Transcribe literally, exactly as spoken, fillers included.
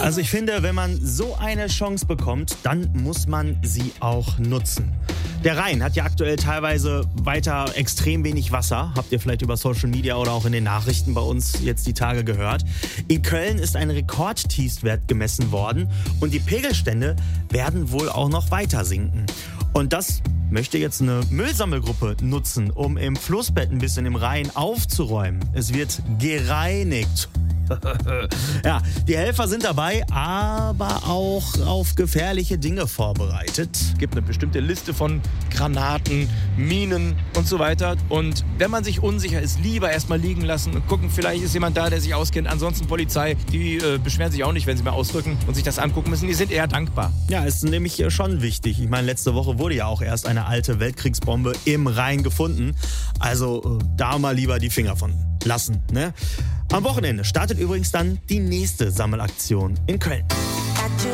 Also ich finde, wenn man so eine Chance bekommt, dann muss man sie auch nutzen. Der Rhein hat ja aktuell teilweise weiter extrem wenig Wasser. Habt ihr vielleicht über Social Media oder auch in den Nachrichten bei uns jetzt die Tage gehört. In Köln ist ein Rekordtiefstwert gemessen worden und die Pegelstände werden wohl auch noch weiter sinken. Und das möchte jetzt eine Müllsammelgruppe nutzen, um im Flussbett ein bisschen im Rhein aufzuräumen. Es wird gereinigt. Ja, die Helfer sind dabei, aber auch auf gefährliche Dinge vorbereitet. Es gibt eine bestimmte Liste von Granaten, Minen und so weiter. Und wenn man sich unsicher ist, lieber erstmal liegen lassen und gucken, vielleicht ist jemand da, der sich auskennt. Ansonsten Polizei, die äh, beschweren sich auch nicht, wenn sie mal ausrücken und sich das angucken müssen. Die sind eher dankbar. Ja, ist nämlich schon wichtig. Ich meine, letzte Woche wurde ja auch erst eine alte Weltkriegsbombe im Rhein gefunden. Also äh, da mal lieber die Finger von lassen, ne? Am Wochenende startet übrigens dann die nächste Sammelaktion in Köln.